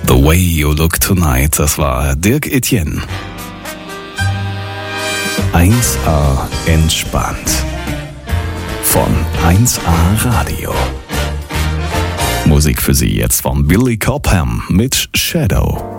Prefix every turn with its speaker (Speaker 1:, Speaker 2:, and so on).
Speaker 1: The Way You Look Tonight, das war Dirk Etienne. 1A entspannt. Von 1A Radio. Musik für Sie jetzt von Billy Cobham mit Shadow.